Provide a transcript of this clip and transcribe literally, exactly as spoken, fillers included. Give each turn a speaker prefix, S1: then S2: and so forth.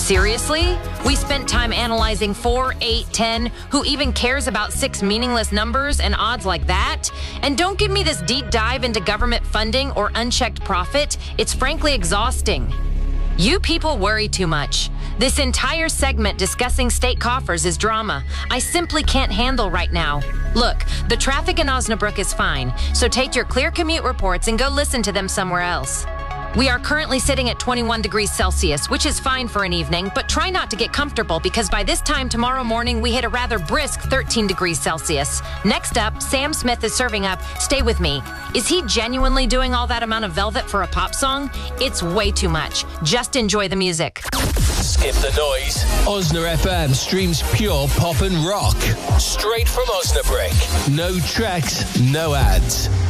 S1: Seriously? We spent time analyzing four, eight, ten. Who even cares about six meaningless numbers and odds like that? And don't give me this deep dive into government funding or unchecked profit. It's frankly exhausting. You people worry too much. This entire segment discussing state coffers is drama I simply can't handle right now. Look, the traffic in Osnabrück is fine, so take your clear commute reports and go listen to them somewhere else. We are currently sitting at twenty-one degrees Celsius, which is fine for an evening, but try not to get comfortable because by this time tomorrow morning we hit a rather brisk thirteen degrees Celsius. Next up, Sam Smith is serving up Stay With Me. Is he genuinely doing all that amount of velvet for a pop song? It's way too much. Just enjoy the music.
S2: Skip the noise. Osna F M streams pure pop and rock. Straight from Osnabrück. No tracks, no ads.